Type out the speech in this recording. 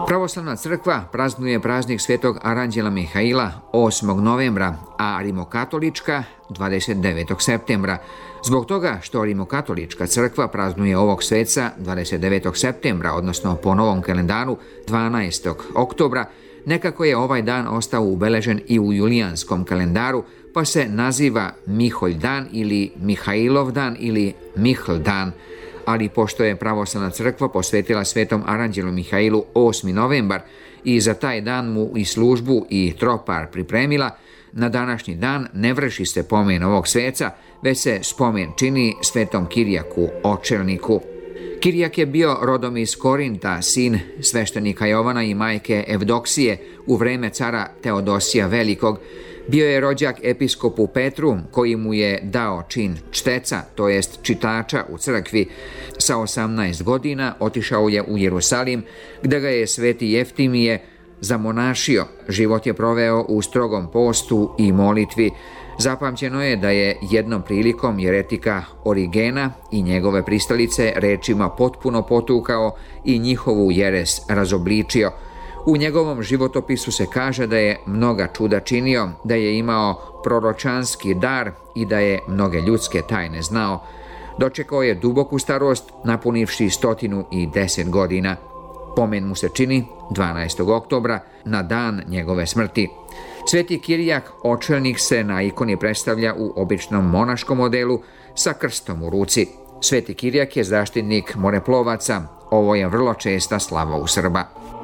Pravoslavna crkva praznuje praznik Svetog Aranđela Mihaila 8. novembra, a rimokatolička 29. septembra. Zbog toga što rimokatolička crkva praznuje ovog sveca 29. septembra, odnosno po novom kalendaru 12. oktobra, nekako je ovaj dan ostao ubeležen i u julijanskom kalendaru, pa se naziva Miholj dan ili Mihailov dan ili Mihl dan. Ali pošto je pravoslavna crkva posvetila Svetom Aranđelu Mihailu 8. novembar i za taj dan mu i službu i tropar pripremila, na današnji dan ne vrši se pomen ovog sveca, već se spomen čini Svetom Kirijaku, očelniku. Kirijak je bio rodom iz Korinta, sin sveštenika Jovana i majke Evdoksije u vreme cara Teodosija Velikog. Bio je rođak episkopu Petru, koji mu je dao čin čteca, to jest čitača u crkvi. Sa 18 godina otišao je u Jerusalim, gde ga je sveti Jeftimije zamonašio. Život je proveo u strogom postu i molitvi. Zapamćeno je da je jednom prilikom jeretika Origena i njegove pristalice rečima potpuno potukao i njihovu jeres razobličio. U njegovom životopisu se kaže da je mnoga čuda činio, da je imao proročanski dar i da je mnoge ljudske tajne znao. Dočekao je duboku starost, napunivši 110 godina. Pomen mu se čini 12. oktobra, na dan njegove smrti. Sveti Kirijak, očelnik, se na ikoni predstavlja u običnom monaškom modelu sa krstom u ruci. Sveti Kirijak je zaštitnik moreplovaca. Ovo je vrlo česta slava u Srba.